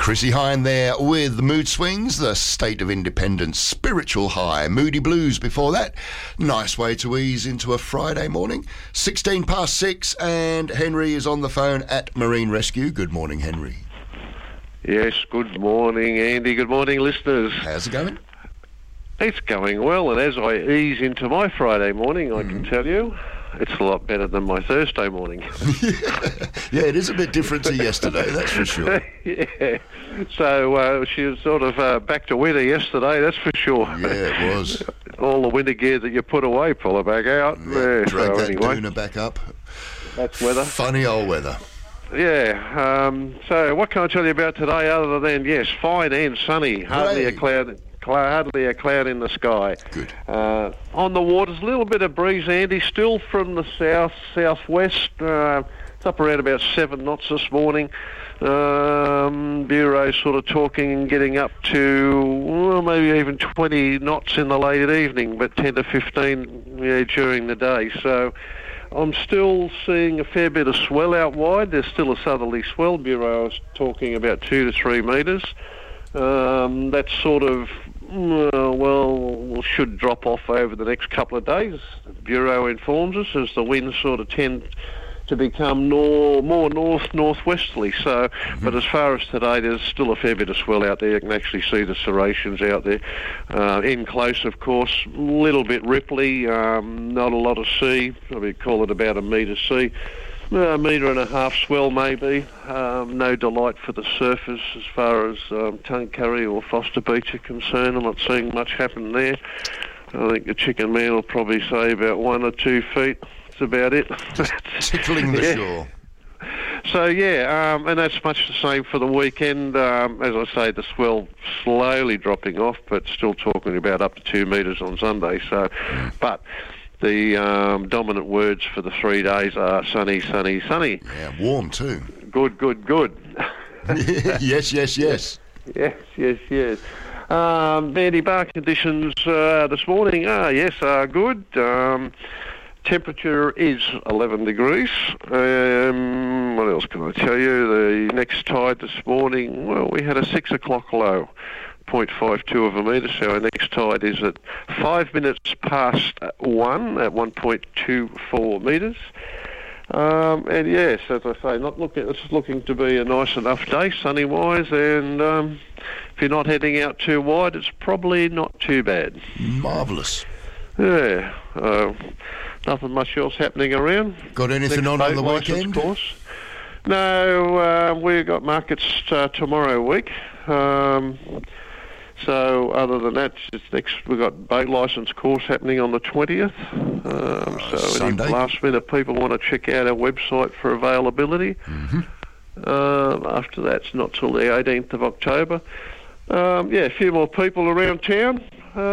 Chrissy Hine there with the Mood Swings, the State of Independence, Spiritual High, Moody Blues before that. Nice way to ease into a Friday morning. 16 past 6 and Henry is on the phone at Marine Rescue. Good morning, Henry. Yes, good morning, Andy. Good morning, listeners. How's it going? It's going well, and as I ease into my Friday morning, I can tell you, it's a lot better than my Thursday morning. Yeah, it is a bit different to yesterday, that's for sure. Yeah. So she was sort of back to winter yesterday, that's for sure. Yeah, it was. All the winter gear that you put away, pull it back out. Yeah, drag that doona back up. That's weather. Funny old weather. Yeah. So what can I tell you about today other than, yes, fine and sunny. Hardly a cloud in the sky. Good. On the waters, a little bit of breeze, Andy, still from the south-southwest. It's up around about 7 knots this morning. Bureau's sort of talking and getting up to maybe even 20 knots in the late evening, but 10 to 15 during the day. So I'm still seeing a fair bit of swell out wide. There's still a southerly swell. Bureau is talking about 2 to 3 metres. That's sort of, should drop off over the next couple of days. The Bureau informs us as the winds sort of tend to become more northwesterly. So, but as far as today, there's still a fair bit of swell out there. You can actually see the serrations out there. In close, of course, a little bit ripply, not a lot of sea. Probably call it about a metre sea. A metre and a half swell maybe. No delight for the surfers as far as Tuncurry or Foster Beach are concerned. I'm not seeing much happen there. I think the Chicken Man will probably say about 1 or 2 feet. That's about it. Just tickling the shore. So, and that's much the same for the weekend. As I say, the swell slowly dropping off, but still talking about up to 2 metres on Sunday. So, but the dominant words for the 3 days are sunny, sunny, sunny. Yeah, warm too. Good. Yes. Yes. Bandy bar conditions this morning are good. Temperature is 11 degrees. What else can I tell you? The next tide this morning, we had a 6 o'clock low. 0.52 of a metre, so our next tide is at 5 minutes past 1 at 1.24 metres. And yes, as I say, it's looking to be a nice enough day, sunny-wise, and if you're not heading out too wide, it's probably not too bad. Marvellous. Yeah. Nothing much else happening around. Got anything on the weekend? Of course. No, we've got markets tomorrow week. So other than that, we've got boat licence course happening on the 20th. So any last minute people want to check out our website for availability. After that, it's not till the 18th of October. A few more people around town.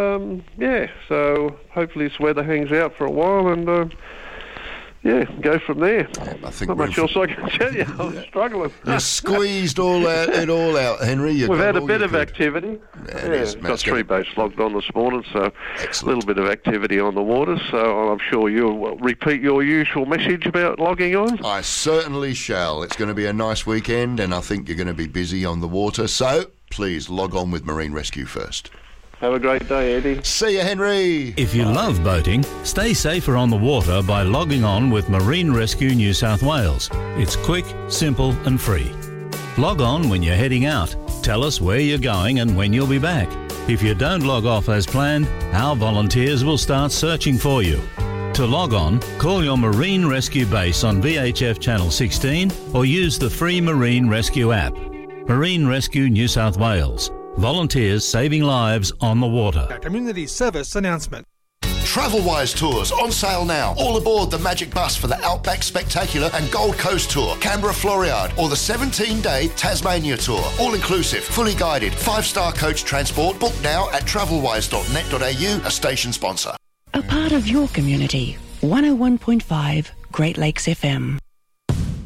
So hopefully this weather hangs out for a while and go from there. Yeah, I think not much else I can tell you. I'm struggling. You squeezed it all out, Henry. We've had a bit of activity. Got 3 boats logged on this morning, so excellent. A little bit of activity on the water. So I'm sure you'll repeat your usual message about logging on. I certainly shall. It's going to be a nice weekend, and I think you're going to be busy on the water. So please log on with Marine Rescue first. Have a great day, Eddie. See you, Henry. If you love boating, stay safer on the water by logging on with Marine Rescue New South Wales. It's quick, simple and free. Log on when you're heading out. Tell us where you're going and when you'll be back. If you don't log off as planned, our volunteers will start searching for you. To log on, call your Marine Rescue base on VHF Channel 16 or use the free Marine Rescue app. Marine Rescue New South Wales. Volunteers saving lives on the water. A community service announcement. TravelWise Tours on sale now. All aboard the Magic Bus for the Outback Spectacular and Gold Coast Tour, Canberra Floriade, or the 17-day Tasmania Tour. All inclusive, fully guided, 5-star coach transport. Book now at travelwise.net.au, a station sponsor. A part of your community. 101.5 Great Lakes FM.